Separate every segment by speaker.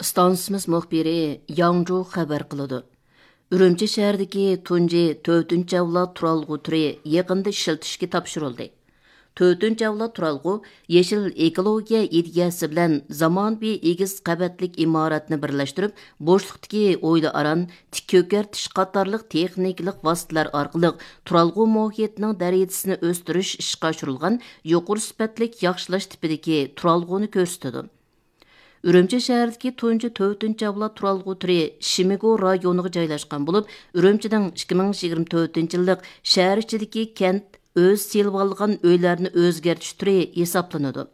Speaker 1: Stansimiz muxbiri Yangzhou xabar qiladi. Urumchi shahridagi tunji 4-chi avlod turalg'u turi yaqinda ishlatishga topshirildi. 4-chi avlod turalg'u yeshil ekologiya ideyasi bilan zamonaviy egiz qavatlik imoratni birlashtirib, bo'shliqdagi o'yli aran, tik ko'kartish qatorliq texnikalik vositalar orqali turalg'u mohiyatining darajasini o'stirish ishga oshirilgan yuqori sifatlik yaxshilash tipidagi turalg'uni ko'rsatadi. Urumchi shahridagi tunji 4-chi avlod turalg'u turi Shimigo rayoniga joylashgan bo'lib, Urumchining 2024-yillik shahar ichidagi kent o'z selib olgan uylarni o'zgartirish turi hisoblanadi.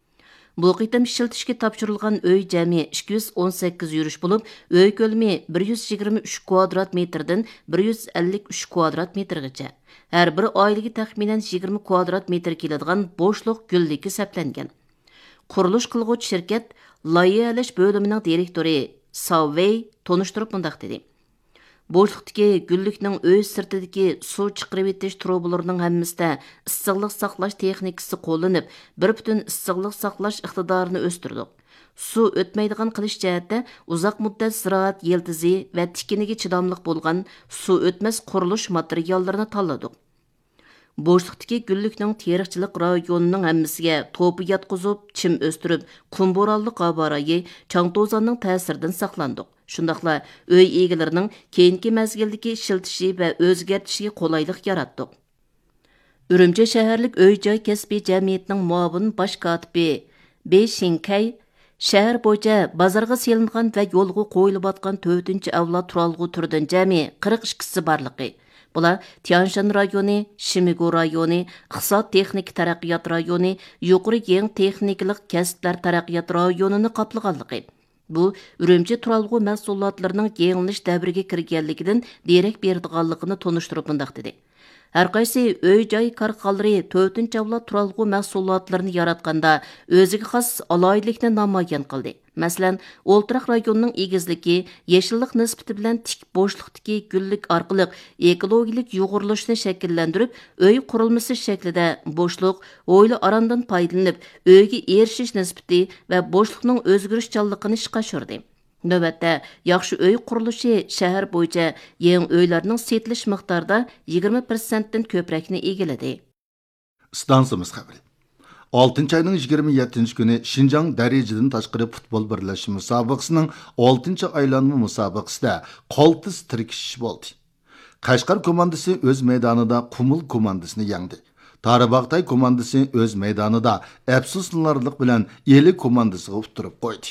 Speaker 1: Bu qitim ishlatishga topshirilgan uy jami 218 yurish bo'lib, uy ko'lami 123 kvadrat metrdan 153 kvadrat metrgacha. Har bir oilaga taxminan 20 kvadrat metr keladigan bo'shliq gulligi hisoblangan. Qurilish qilg'uvchi shirkat loyihalash bo'limining direktori Savvey tonishtirib mundaq dedi. Bo'shliqdagi gullikning uy sirtidagi suv chiqarib etish trubalarining hammasida issiqlik saqlash texnikasi qo'llanib, bir butun issiqlik saqlash iqtidorini o'stirdik. Suv o'tmaydigan qilish jihatda uzoq muddat ziroat yildizi va tikiniga chidamliq bo'lgan suv o'tmas qurilish materiallarini tanladik. Bo'shliqdagi gullikning teriqchilik rayonining hammasiga to'pi yotqizib, chim o'stirib, qumboralliq qabarayı, chang-to'zonning ta'siridan saqlandik. Shundaqla uy egalarining keyingi mazgildagi ishiltishi va o'zgartishiga qulaylik yaratdik. Urumchi shaharlik uy-joy kasbiy jamiyatining muavin bosh kotibi Be Shinkay shahar bo'yicha bozorga selingan va yo'lga qo'yilayotgan 4-chi avlod turalg'u turidan jami 42 borligi. Bular Tianshan rayoni, Shimigo rayoni, iqtisod texnik taraqqiyot rayoni, yuqori keng texnikalik kasblar taraqqiyot rayonini qoplaganligi. Bu Urumchi turalg'u mahsulotlarining kengaytish davriga kirganligidan derak berdiganligini tonishtirib mundaq dedi. Har qaysi uy-joy korxonalari 4-chi avlod turalg'u mahsulotlarini yaratganda o'ziga xos alohidlikni namoyon qildi. Masalan, O'ltiraq rayonining egizligi, yeshillik nisbati bilan tik bo'shliqdagi gullik orqali ekologik yo'g'rilishni shakllantirib, uy qurilmasi shaklida bo'shliq, o'yli arandan foydalanib, uyga erishish nisbati va bo'shliqning o'zgarishchanligini ishga oshirdi. Növbətdə, yaxşı uy qurilishi shahar bo'yicha yangi uylarning setilish miqdorida 20%dan ko'prakni egiladi.
Speaker 2: Stansimiz xabari. 6-ayning 27-kuni Şinjan darajadan tashqari futbol birlashish musobaqasining 6-aylanma musobaqasida qoltis tirkishish bo'ldi. Qashqar komandasi o'z maydonida Qumul komandasini yengdi. Tarabaqtay komandasi o'z maydonida afsuslanarlik bilan Eli komandasiga utirib qo'ydi.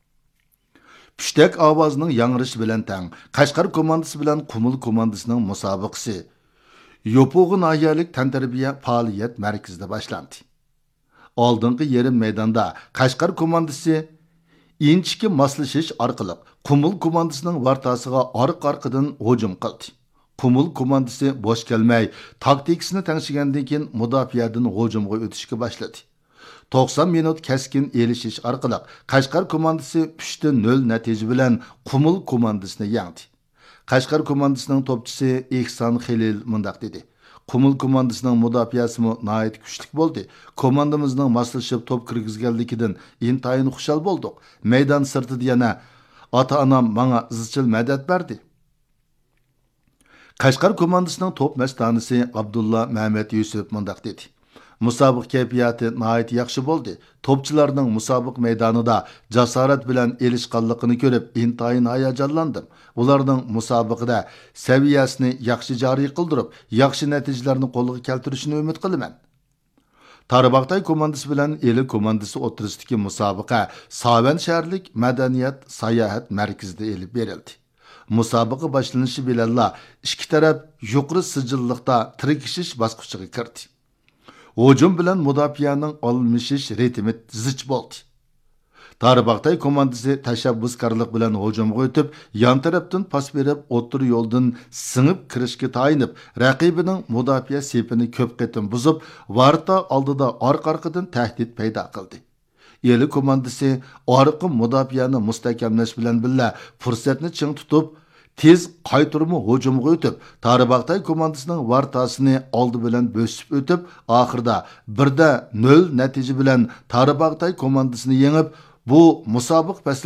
Speaker 2: Püştek avazının yangrışı bilen tang, Qashqar komandası bilen Qumul komandasının musobaqasi Yopuğu nahiyalik tantarbiya faaliyet merkezinde başlandı. Oldingi yerim meydanda Qashqar komandası inchiki moslashish orqali Qumul komandasining vartasıga arq-arqadan hujum qildi. Qumul komandasi bosh kelmay, taktikasini tengshigandan keyin mudofiadan hujumga o'tishga boshladi. 90 minut keskin elishish orqali Qashqar komandasi 3-0 natija bilan Qumul komandasini yengdi. Qashqar komandasining topchisi Ihson Xilil mundaq dedi. Qumul komandasining mudofiasi nihoyat kuchli bo'ldi. Komandamizning moslashib top kirgizganligidan intayin xushal bo'ldik. Maydon sirtida yana ota-onam menga izchil madad berdi. Qashqar komandasining top mastonisi Abdulla Mehmet Yusuf mundaq dedi. Musobiq kayfiyati nihoyat yaxshi bo'ldi. Topchilarning musobiq maydonida jasorat bilan elishganligini ko'rib, intayin hayajonlandim. Ularning musobiqada saviyasini yaxshi joriy qildirib, yaxshi natijalarni qo'lga keltirishini umid qilaman. Tarabaqtay komandasi bilan Eli komandasi o'tirisidagi musobaqa Savan shaharlik madaniyat sayohat markazida elib berildi. Musobaqa boshlanishi bilan ikki taraf yuqori sijillikda tirkishish bosqichiga kirdi. Hujum bilan mudofianing almashish ritmi zich bo'ldi. Tarabaqtay komandasi tashabbuskorlik bilan hujumga o'tib, yon tarafdan pas berib, o'tir yo'ldan singib kirishga tayinib, raqibining mudofaa sepini ko'p qatim buzib, varta oldida orqa-orqadan tahdid paydo qildi. Eli komandasi orqa mudofaani mustahkamlash bilan birga fursatni ching tutib, tez qaytirma hujumga o'tib, Tarabaqtay komandasining vartasini oldi bilan bo'sib o'tib, oxirida 1-0 natija bilan Tarabaqtay komandasini yengib, bu musobiq